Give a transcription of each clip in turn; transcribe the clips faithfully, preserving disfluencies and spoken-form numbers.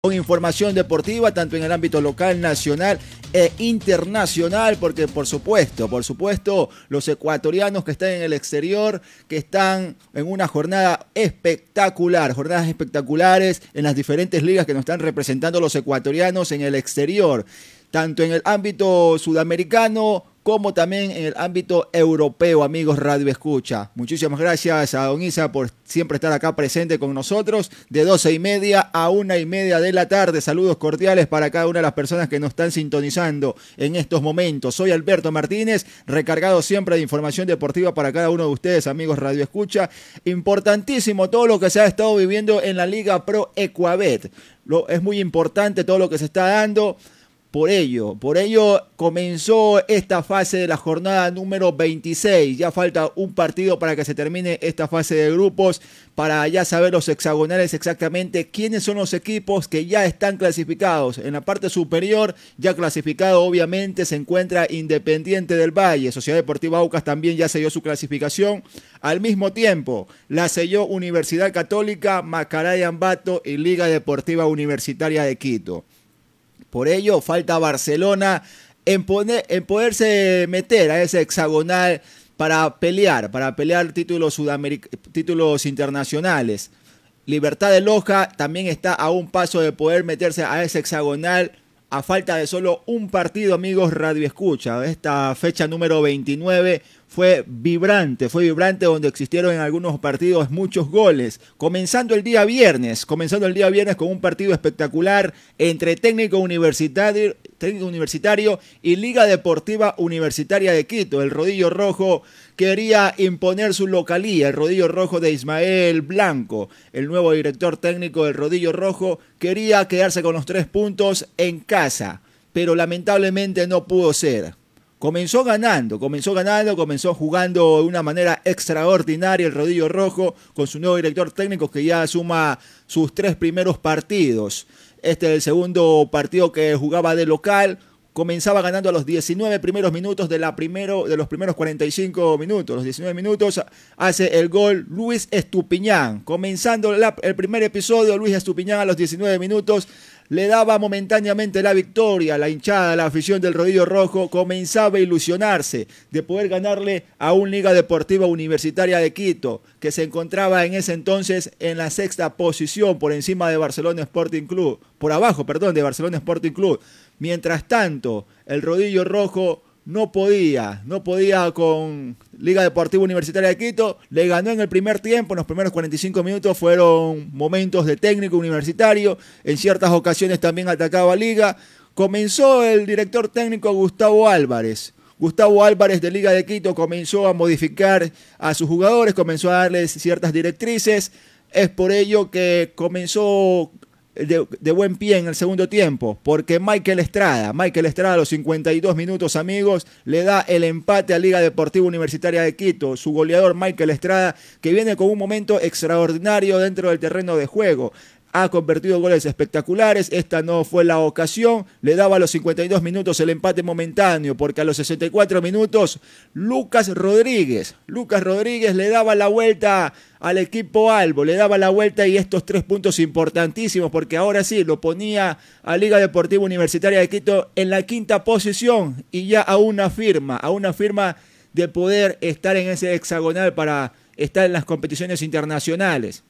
Con información deportiva, tanto en el ámbito local, nacional e internacional, porque por supuesto, por supuesto, los ecuatorianos que están en el exterior, que están en una jornada espectacular, jornadas espectaculares en las diferentes ligas que nos están representando los ecuatorianos en el exterior, tanto en el ámbito sudamericano como también en el ámbito europeo, amigos Radio Escucha. Muchísimas gracias a Don Isa por siempre estar acá presente con nosotros, de doce y media a una y media de la tarde. Saludos cordiales para cada una de las personas que nos están sintonizando en estos momentos. Soy Alberto Martínez, recargado siempre de información deportiva para cada uno de ustedes, amigos Radio Escucha. Importantísimo todo lo que se ha estado viviendo en la Liga Pro Ecuabet. Lo, es muy importante todo lo que se está dando. Por ello, por ello comenzó esta fase de la jornada número veintiséis. Ya falta un partido para que se termine esta fase de grupos, para ya saber los hexagonales exactamente quiénes son los equipos que ya están clasificados. En la parte superior, ya clasificado obviamente, se encuentra Independiente del Valle. Sociedad Deportiva Aucas también ya selló su clasificación. Al mismo tiempo, la selló Universidad Católica, Macará Ambato y Liga Deportiva Universitaria de Quito. Por ello, falta Barcelona en, poner, en poderse meter a ese hexagonal para pelear, para pelear títulos, sudameric- títulos internacionales. Libertad de Loja también está a un paso de poder meterse a ese hexagonal a falta de solo un partido, amigos Radio Escucha. Esta fecha número veintinueve fue vibrante, fue vibrante donde existieron en algunos partidos muchos goles. Comenzando el día viernes, comenzando el día viernes con un partido espectacular entre Técnico Universitario, Técnico Universitario y Liga Deportiva Universitaria de Quito. El Rodillo Rojo quería imponer su localía, el Rodillo Rojo de Ismael Blanco, el nuevo director técnico del Rodillo Rojo, quería quedarse con los tres puntos en casa, pero lamentablemente no pudo ser. Comenzó ganando, comenzó ganando, comenzó jugando de una manera extraordinaria el Rodillo Rojo con su nuevo director técnico que ya suma sus tres primeros partidos. Este es el segundo partido que jugaba de local. Comenzaba ganando a los diecinueve primeros minutos de, la primero, de los primeros cuarenta y cinco minutos. Los diecinueve minutos hace el gol Luis Estupiñán. Comenzando la, el primer episodio, Luis Estupiñán a los diecinueve minutos le daba momentáneamente la victoria. La hinchada, la afición del Rodillo Rojo comenzaba a ilusionarse de poder ganarle a un Liga Deportiva Universitaria de Quito, que se encontraba en ese entonces en la sexta posición por encima de Barcelona Sporting Club, por abajo, perdón, de Barcelona Sporting Club. Mientras tanto, el Rodillo Rojo no podía, no podía con Liga Deportiva Universitaria de Quito. Le ganó en el primer tiempo, en los primeros cuarenta y cinco minutos fueron momentos de técnico universitario. En ciertas ocasiones también atacaba a Liga. Comenzó el director técnico Gustavo Álvarez. Gustavo Álvarez de Liga de Quito comenzó a modificar a sus jugadores, comenzó a darles ciertas directrices. Es por ello que comenzó De, de buen pie en el segundo tiempo, porque Michael Estrada, Michael Estrada a los cincuenta y dos minutos, amigos, le da el empate a Liga Deportiva Universitaria de Quito. Su goleador Michael Estrada, que viene con un momento extraordinario dentro del terreno de juego, ha convertido goles espectaculares. Esta no fue la ocasión. Le daba a los cincuenta y dos minutos el empate momentáneo, porque a los sesenta y cuatro minutos Lucas Rodríguez, Lucas Rodríguez le daba la vuelta al equipo albo, le daba la vuelta y estos tres puntos importantísimos, porque ahora sí lo ponía a Liga Deportiva Universitaria de Quito en la quinta posición y ya a una firma, a una firma de poder estar en ese hexagonal para estar en las competiciones internacionales.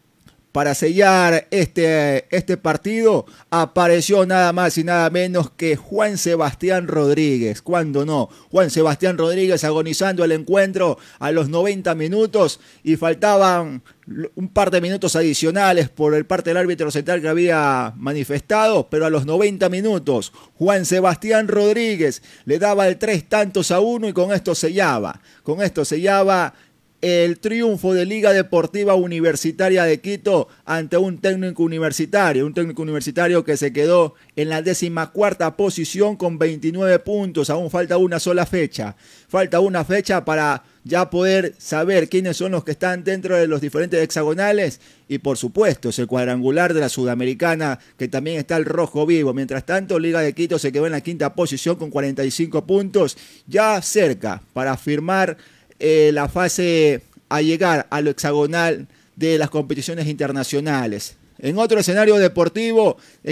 Para sellar este, este partido apareció nada más y nada menos que Juan Sebastián Rodríguez. ¿Cuándo no? Juan Sebastián Rodríguez agonizando el encuentro a los noventa minutos y faltaban un par de minutos adicionales por el parte del árbitro central que había manifestado, pero a los noventa minutos Juan Sebastián Rodríguez le daba el tres tantos a uno y con esto sellaba, con esto sellaba el triunfo de Liga Deportiva Universitaria de Quito ante un técnico universitario, un técnico universitario que se quedó en la décima cuarta posición con veintinueve puntos. Aún falta una sola fecha, falta una fecha para ya poder saber quiénes son los que están dentro de los diferentes hexagonales y por supuesto ese cuadrangular de la Sudamericana que también está el rojo vivo. Mientras tanto, Liga de Quito se quedó en la quinta posición con cuarenta y cinco puntos, ya cerca para firmar eh, la fase a llegar a lo hexagonal de las competiciones internacionales. En otro escenario deportivo,